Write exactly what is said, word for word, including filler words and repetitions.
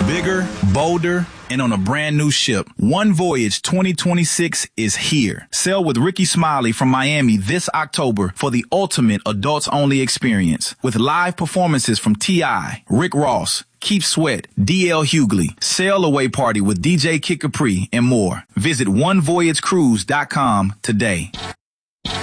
Bigger, bolder, and on a brand new ship. One Voyage twenty twenty-six is here. Sail with Ricky Smiley from Miami this October for the ultimate adults-only experience. With live performances from T I, Rick Ross, Keith Sweat, D L Hughley, Sail Away Party with D J Kid Capri, and more. Visit one voyage cruise dot com today.